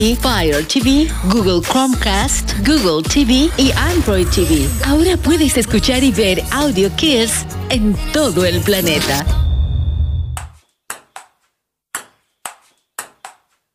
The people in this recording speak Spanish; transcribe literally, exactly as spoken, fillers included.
Fire T V, Google Chromecast, Google T V y Android T V. Ahora puedes escuchar y ver Audio Kids en todo el planeta.